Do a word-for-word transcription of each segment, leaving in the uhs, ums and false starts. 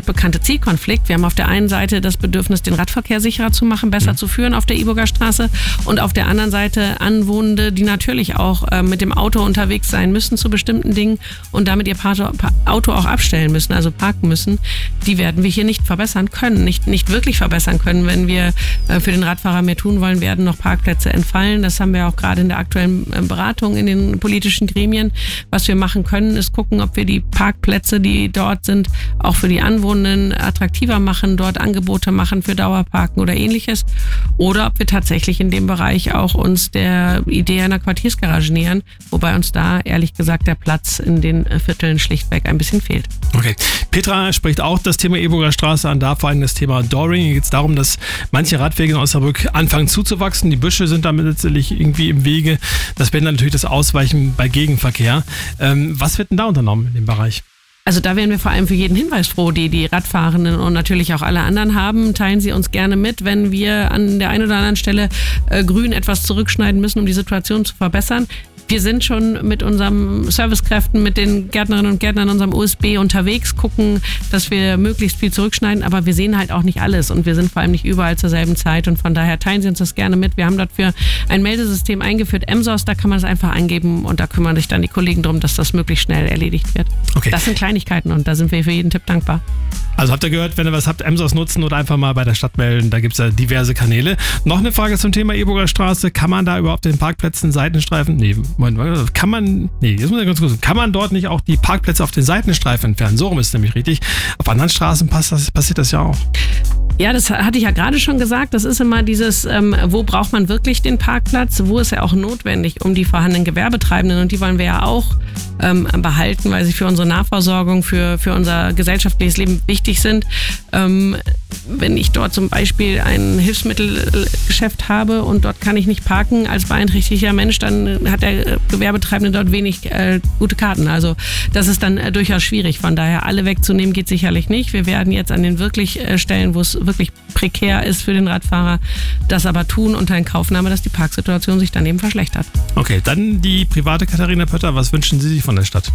altbekannte Zielkonflikt. Wir haben auf der einen Seite das Bedürfnis, den Radverkehr sicherer zu machen, besser mhm. zu führen auf der Iburger Straße und auf der anderen Seite Anwohnende, die natürlich auch äh, mit dem Auto unterwegs sein müssen zu bestimmten Dingen und damit ihr Auto auch abstellen müssen, also parken müssen. Die werden wir hier nicht verbessern können, nicht, nicht wirklich verbessern können. Wenn wir äh, für den Radfahrer mehr tun wollen, werden noch Parkplätze entfallen. Das haben wir auch gerade in der aktuellen äh, Beratung in den politischen Gremien. Was wir machen können, ist gucken, ob wir die Parkplätze, die dort sind, auch für die Anwohnenden attraktiver machen, dort Angebote machen für Dauerparken oder ähnliches. Oder ob wir tatsächlich in dem Bereich auch uns der Idee einer Quartiersgarage nähern, wobei uns da ehrlich gesagt der Platz in den Vierteln schlichtweg ein bisschen fehlt. Okay. Petra spricht auch das Thema Iburger Straße an, da vor allem das Thema Dooring. Hier geht es darum, dass manche Radwege in Osnabrück anfangen zuzuwachsen. Die Büsche sind damit letztendlich irgendwie im Wege. Das behindert natürlich das Ausweichen bei Gegenverkehr. Ähm, was wird denn da unternommen in dem Bereich? Also da wären wir vor allem für jeden Hinweis froh, die die Radfahrenden und natürlich auch alle anderen haben. Teilen Sie uns gerne mit, wenn wir an der einen oder anderen Stelle äh, grün etwas zurückschneiden müssen, um die Situation zu verbessern. Wir sind schon mit unseren Servicekräften, mit den Gärtnerinnen und Gärtnern in unserem O S B unterwegs, gucken, dass wir möglichst viel zurückschneiden, aber wir sehen halt auch nicht alles und wir sind vor allem nicht überall zur selben Zeit und von daher teilen Sie uns das gerne mit. Wir haben dafür ein Meldesystem eingeführt, M S O S, da kann man es einfach eingeben und da kümmern sich dann die Kollegen drum, dass das möglichst schnell erledigt wird. Okay. Das sind Kleinigkeiten und da sind wir für jeden Tipp dankbar. Also habt ihr gehört, wenn ihr was habt, M S O S nutzen oder einfach mal bei der Stadt melden, da gibt es ja diverse Kanäle. Noch eine Frage zum Thema Iburger Straße, kann man da überhaupt den Parkplätzen Seitenstreifen, nee, Moment, kann man, nee, jetzt muss ich ganz kurz, kann man dort nicht auch die Parkplätze auf den Seitenstreifen entfernen? So rum ist es nämlich richtig. Auf anderen Straßen passt das, passiert das ja auch. Ja, das hatte ich ja gerade schon gesagt. Das ist immer dieses, ähm, wo braucht man wirklich den Parkplatz? Wo ist er auch notwendig, um die vorhandenen Gewerbetreibenden? Und die wollen wir ja auch ähm, behalten, weil sie für unsere Nahversorgung, für, für unser gesellschaftliches Leben wichtig sind. Ähm, wenn ich dort zum Beispiel ein Hilfsmittelgeschäft habe und dort kann ich nicht parken als beeinträchtigter Mensch, dann hat der Gewerbetreibende dort wenig äh, gute Karten. Also das ist dann äh, durchaus schwierig. Von daher alle wegzunehmen geht sicherlich nicht. Wir werden jetzt an den wirklich äh, Stellen, wo es wirklich prekär ist für den Radfahrer, das aber tun unter Inkaufnahme, dass die Parksituation sich dann eben verschlechtert. Okay, dann die private Katharina Pötter. Was wünschen Sie sich von der Stadt?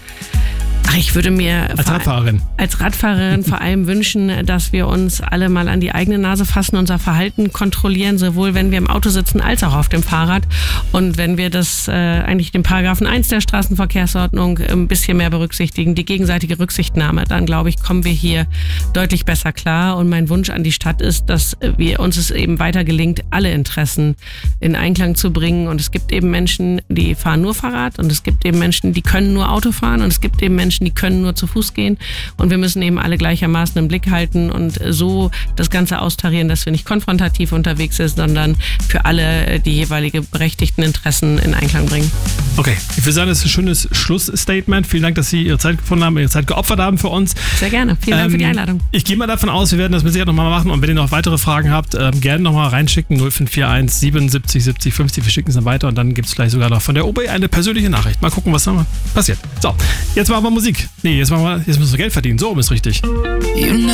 Ach, ich würde mir als Radfahrerin, als Radfahrerin vor allem wünschen, dass wir uns alle mal an die eigene Nase fassen, unser Verhalten kontrollieren, sowohl wenn wir im Auto sitzen als auch auf dem Fahrrad. Und wenn wir das äh, eigentlich den Paragraphen eins der Straßenverkehrsordnung ein bisschen mehr berücksichtigen, die gegenseitige Rücksichtnahme, dann glaube ich, kommen wir hier deutlich besser klar. Und mein Wunsch an die Stadt ist, dass wir uns es eben weiter gelingt, alle Interessen in Einklang zu bringen. Und es gibt eben Menschen, die fahren nur Fahrrad und es gibt eben Menschen, die können nur Auto fahren und es gibt eben Menschen, die können nur zu Fuß gehen und wir müssen eben alle gleichermaßen im Blick halten und so das Ganze austarieren, dass wir nicht konfrontativ unterwegs sind, sondern für alle die jeweilige berechtigten Interessen in Einklang bringen. Okay, ich würde sagen, das ist ein schönes Schlussstatement. Vielen Dank, dass Sie Ihre Zeit gefunden haben, Ihre Zeit geopfert haben für uns. Sehr gerne. Vielen Dank ähm, für die Einladung. Ich gehe mal davon aus, wir werden das mit Sicherheit nochmal machen und wenn ihr noch weitere Fragen habt, ähm, gerne nochmal reinschicken, null fünf vier eins siebenundsiebzig siebzig fünfzig. Wir schicken es dann weiter und dann gibt es vielleicht sogar noch von der O B eine persönliche Nachricht. Mal gucken, was da passiert. So, jetzt machen wir Musik. Nee, jetzt, machen wir, jetzt müssen wir Geld verdienen. So rum ist richtig.